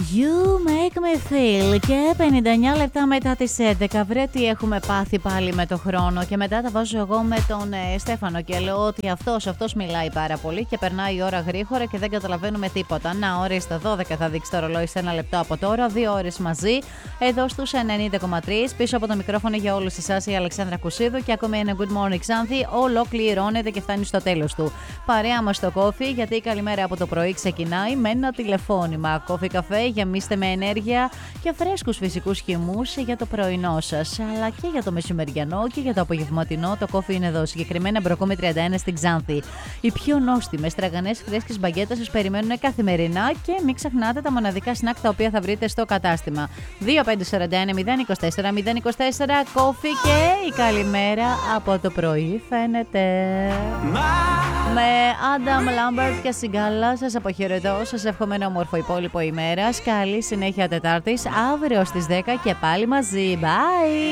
You make me feel. Και 59 λεπτά μετά τις 11. Βρε τι έχουμε πάθει πάλι με το χρόνο. Και μετά τα βάζω εγώ με τον Στέφανο και λέω ότι αυτός μιλάει πάρα πολύ και περνάει η ώρα γρήγορα και δεν καταλαβαίνουμε τίποτα. Να, ωραία, στα 12 θα δείξει το ρολόι σε ένα λεπτό από τώρα. 2 ώρες μαζί εδώ στους 90,3. Πίσω από το μικρόφωνο για όλους εσάς η Αλεξάνδρα Κουσίδου. Και ακόμη ένα Good Morning Xanthi ολοκληρώνεται και φτάνει στο τέλος του. Παρέα μας στο κόφι, γιατί η καλημέρα από το πρωί ξεκινάει με ένα τηλεφώνημα. Κόφι καφέ, γεμίστε με ενέργεια και φρέσκους φυσικούς χυμούς για το πρωινό σας, αλλά και για το μεσημεριανό και για το απογευματινό. Το κόφι είναι εδώ, συγκεκριμένα Μπροκόμη 31 στην Ξάνθη. Οι πιο νόστιμες τραγανές φρέσκες μπαγκέτες σας περιμένουν καθημερινά και μην ξεχνάτε τα μοναδικά σνακ τα οποία θα βρείτε στο κατάστημα. 2541 024 024 κόφι και η καλημέρα από το πρωί φαίνεται. Με Adam Lambert και Σιγκάλα σας αποχαιρετώ, σας εύχομαι ένα όμορφο υπόλοιπο ημέρας. Καλή συνέχεια Τετάρτης, αύριο στις 10 και πάλι μαζί. Bye!